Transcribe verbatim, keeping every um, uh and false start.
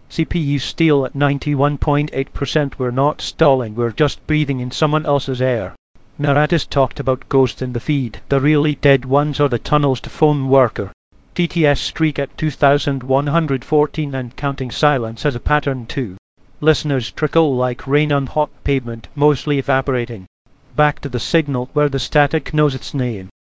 C P U still at ninety-one point eight percent. We're not stalling, we're just breathing in someone else's air. Maratis talked about ghosts in the feed. The really dead ones are the tunnels to phone worker. T T S streak at two thousand one hundred fourteen and counting. Silence has a pattern too. Listeners trickle like rain on hot pavement, mostly evaporating. Back to the signal where the static knows its name.